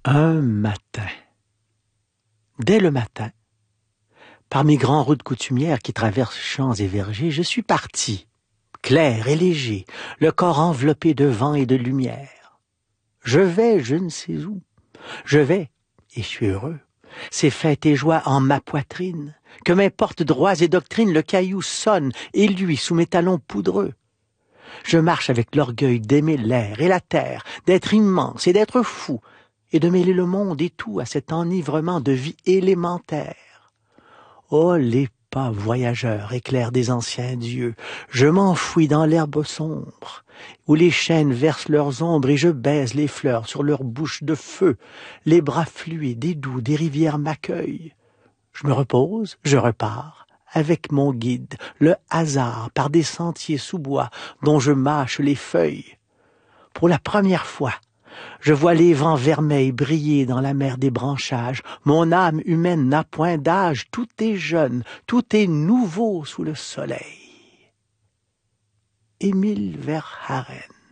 Un matin, dès le matin, par mes grandes routes coutumières qui traversent champs et vergers, je suis parti, clair et léger, le corps enveloppé de vent et de lumière. Je vais je ne sais où, je vais, et je suis heureux, c'est fête et joie en ma poitrine, que m'importe droits et doctrines, le caillou sonne et lui sous mes talons poudreux. Je marche avec l'orgueil d'aimer l'air et la terre, d'être immense et d'être fou, et de mêler le monde et tout à cet enivrement de vie élémentaire. Oh, les pas voyageurs éclairs des anciens dieux, je m'enfouis dans l'herbe sombre, où les chênes versent leurs ombres et je baise les fleurs sur leurs bouches de feu, les bras fluides et doux des rivières m'accueillent. Je me repose, je repars, avec mon guide, le hasard par des sentiers sous bois dont je mâche les feuilles. Pour la première fois, je vois les vents vermeils briller dans la mer des branchages. Mon âme humaine n'a point d'âge, tout est jeune, tout est nouveau sous le soleil. Émile Verhaeren.